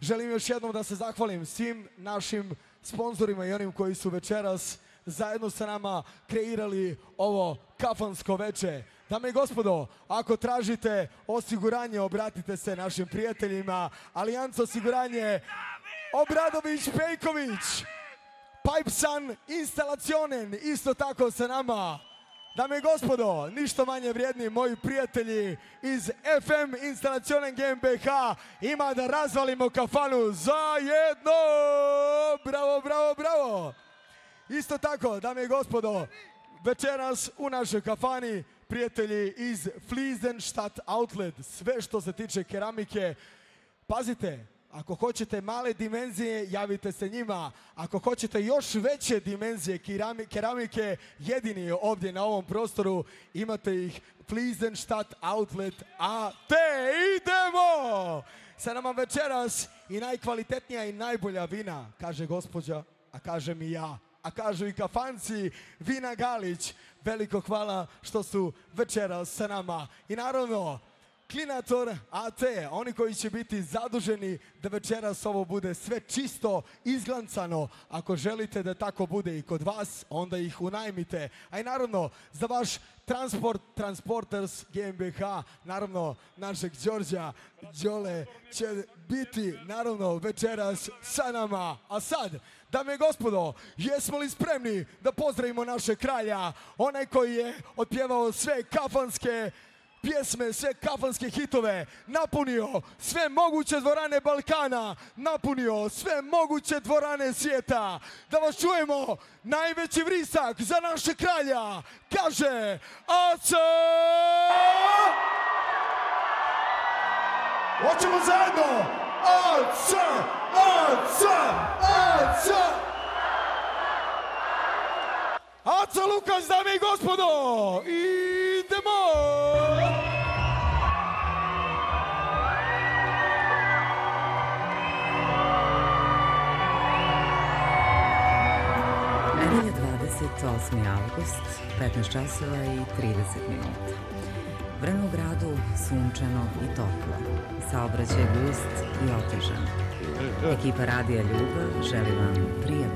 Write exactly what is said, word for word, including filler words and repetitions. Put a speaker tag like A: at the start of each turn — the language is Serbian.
A: želim još jednom da se zahvalim svim našim sponzorima i onim koji su večeras zajedno sa nama kreirali ovo kafansko veče. Dame i gospodo, ako tražite osiguranje, obratite se našim prijateljima. Alijanca osiguranje, Obradović Pejković, Pipesan Instalacionen, isto tako sa nama. Dame i gospodo, ništa manje vrijedni moji prijatelji iz F M Instalacionen G m B H, ima da razvalimo kafanu zajedno. Bravo, bravo, bravo. Isto tako, dame i gospodo, večeras u našoj kafani prijatelji iz Fliesenstadt Outlet, sve što se tiče keramike. Pazite, ako hoćete male dimenzije, javite se njima. Ako hoćete još veće dimenzije keramike, jedini ovdje na ovom prostoru, imate ih Fliesenstadt Outlet A T. Idemo! Sa nama večeras i najkvalitetnija i najbolja vina, kaže gospođa, a kažem i ja. A kažu i kafanci, Vina Galić. Veliko hvala što su večeras sa nama. I naravno, Klinator A T, oni koji će biti zaduženi da večeras ovo bude sve čisto, izglancano. Ako želite da tako bude i kod vas, onda ih unajmite. A i naravno, za vaš transport, Transporters G m B H, naravno, našeg Đorđa, Đole, će biti, naravno, večeras sa nama. A sad, dame i gospodo, jesmo li spremni da pozdravimo našeg kralja, onaj koji je otpjevao sve kafanske pjesme, sve kafanske hitove, napunio sve moguće dvorane Balkana, napunio sve moguće dvorane svijeta. Da vas čujemo, najveći vrisak za naše kralja, kaže Aca! Hoćemo zajedno! Aca! Aca! Aca! Aca Lukas, dame i gospodo! Idemo!
B: Nedelja dvadeset osmi avgust, petnaest časova i trideset minuta. Vreme u gradu sunčano i toplo. Saobraćaj gust i otežan. Ekipa Radija Ljubav želi vam prijatno